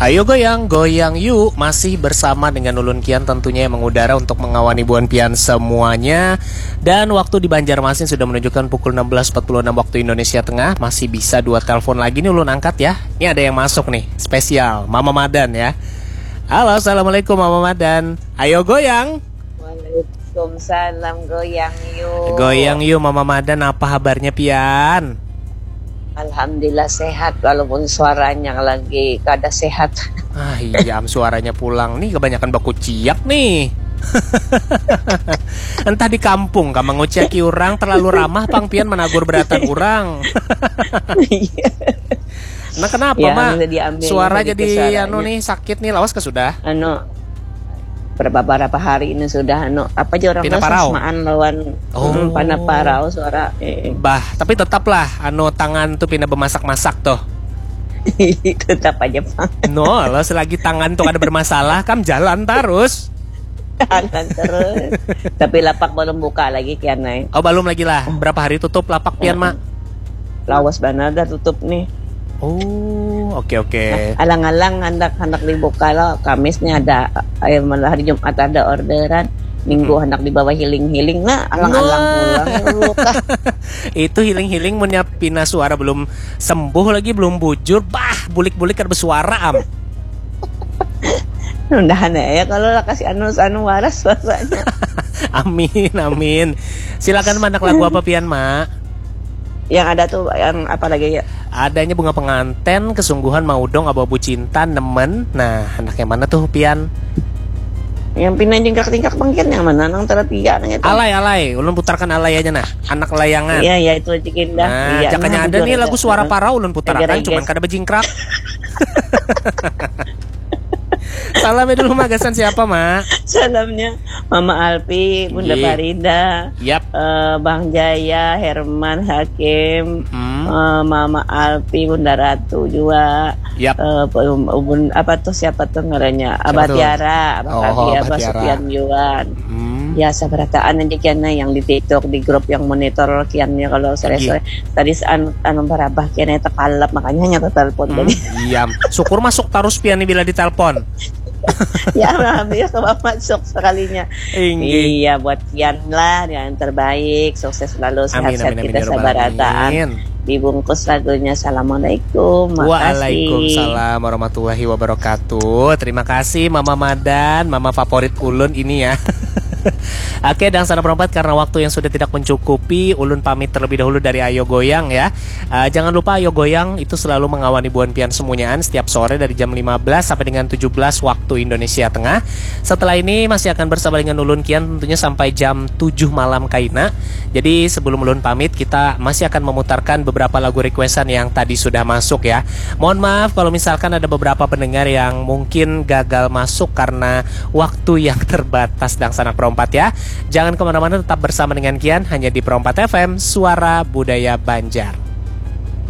Ayo goyang, goyang yuk. Masih bersama dengan Ulun Kian tentunya yang mengudara untuk mengawani Buan Pian semuanya. Dan waktu di Banjarmasin sudah menunjukkan pukul 16.46 waktu Indonesia Tengah. Masih bisa 2 telepon lagi nih Ulun angkat ya. Ini ada yang masuk nih, spesial Mama Madan ya. Halo, assalamualaikum Mama Madan. Ayo goyang. Waalaikumsalam, goyang yuk. Goyang yuk Mama Madan, apa kabarnya Pian? Alhamdulillah sehat, walaupun suaranya lagi kada sehat. Ah iya, suaranya pulang nih kebanyakan baku ciak nih. Entah di kampung kamu nguciaki orang terlalu ramah pang Pian menagur beratan orang. Nah kenapa Ya, Mak? diambil, Suara jadi jadi suaranya. nih sakit nih, lawas ke sudah? Beberapa hari ini sudah apa aja orang Pina parau. sasmaan lawan panaparau suara Bah, tapi tetaplah tangan tuh pindah bermasak-masak tuh. tetap aja Pak. No, lo selagi tangan tuh ada bermasalah, kam jalan terus. Jalan terus. Tapi lapak belum buka lagi kian naik. Oh belum lagi lah. Berapa hari tutup lapak Pian Mak? Lawas banada tutup nih. Oh, oke. Alang-alang hendak dibuka lo. Kamis nih ada hari Jumat ada orderan. Minggu hendak dibawa healing. Nah, alang-alang pulang luka. Itu healing punya pina suara belum sembuh lagi, belum bujur. Bah, bulik-bulik ada bersuara am. Mudahan ya kalau lah kasih anu waras suaranya. Amin. Silakan mandak lagu apa Pian Mak? Yang ada tuh yang apa lagi ya? Adanya bunga penganten, kesungguhan mau dong abu-abu cinta, nemen. Nah, anaknya mana tuh Pian? Yang pindah tingkak bangkit yang mana? Nang tertiga nanya tuh. Alay, ulun putarkan alay aja nah. Anak layangan. Iya itu cikindah. Nah, Iya, jakanya ada nih lagu suara parau ulun putarkan, cuman kada bejingkrak. Salamnya dulu Magasan siapa Mak? Salamnya Mama Alpi, Bunda Iya. Farida, Yap. Bang Jaya, Herman Hakim, Mama Alpi, Bunda Ratu juga. Yap. Siapa tuh ngarannya? Siapa Abah tuh? Tiara, Abah Oh, Kavi, Abah Abah Tiara. Sofian Yuan. Ya sabarataan aja kiannya yang di TikTok di grup yang monitor kiannya kalau sore-sore tadi anu barabah kiannya tekalap makanya hanya telepon tadi. Iya. Syukur masuk terus Pian nih bila ditelepon. Ya alhamdulillah coba masuk sekalinya. Inggi. Iya buat kian lah yang terbaik, sukses selalu, sehat-sehat Amin, kita ya rabbal sabarataan. alamin. Dibungkus lagunya Assalamualaikum. Makasih. Waalaikumsalam warahmatullahi wabarakatuh. Terima kasih Mama Madan, Mama favorit ulun ini ya. Oke, dan sana perempat karena waktu yang sudah tidak mencukupi, ulun pamit terlebih dahulu dari Ayo Goyang ya. Jangan lupa Ayo Goyang itu selalu mengawani Buan Pian semuanyaan setiap sore dari jam 15 sampai dengan 17 waktu Indonesia Tengah. Setelah ini masih akan bersama dengan Ulun Kian tentunya sampai jam 7 malam kaina. Jadi sebelum ulun pamit kita masih akan memutarkan beberapa lagu requestan yang tadi sudah masuk ya. Mohon maaf kalau misalkan ada beberapa pendengar yang mungkin gagal masuk karena waktu yang terbatas dan sanak perempat ya. Jangan kemana-mana, tetap bersama dengan Kian hanya di Perempat FM, Suara Budaya Banjar.